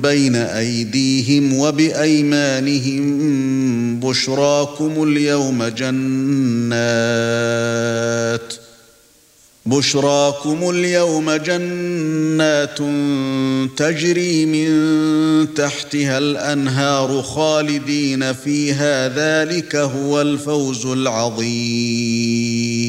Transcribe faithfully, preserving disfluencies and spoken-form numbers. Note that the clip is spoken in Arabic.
بين أيديهم وبأيمانهم بشراكم اليوم جنات بشراكم اليوم جنات تجري من تحتها الأنهار خالدين فيها ذلك هو الفوز العظيم